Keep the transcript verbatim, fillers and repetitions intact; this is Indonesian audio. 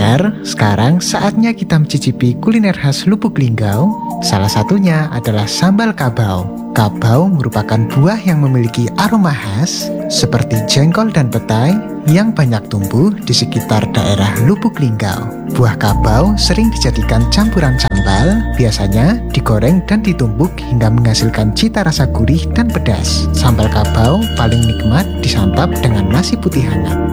pendengar, sekarang saatnya kita mencicipi kuliner khas Lubuk Linggau. Salah satunya adalah sambal kabau. Kabau merupakan buah yang memiliki aroma khas seperti jengkol dan petai yang banyak tumbuh di sekitar daerah Lubuk Linggau. Buah kabau sering dijadikan campuran sambal, biasanya digoreng dan ditumbuk hingga menghasilkan cita rasa gurih dan pedas. Sambal kabau paling nikmat disantap dengan nasi putih hangat.